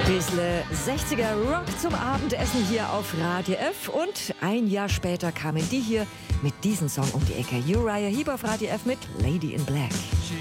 Bissle 60er Rock zum Abendessen hier auf Radio F. Und ein Jahr später kamen die hier mit diesem Song um die Ecke. Uriah Heep auf Radio F mit Lady in Black.